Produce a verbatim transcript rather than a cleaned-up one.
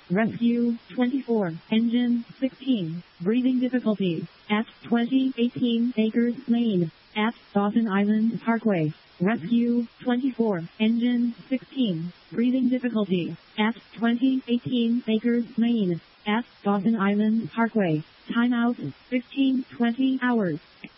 Rescue twenty-four, Engine sixteen, breathing difficulties, at twenty eighteen Acres Lane, at Dawson Island Parkway. Rescue twenty-four, Engine sixteen, breathing difficulties, at twenty eighteen Acres Lane, at Dawson Island Parkway. Timeout, fifteen twenty hours.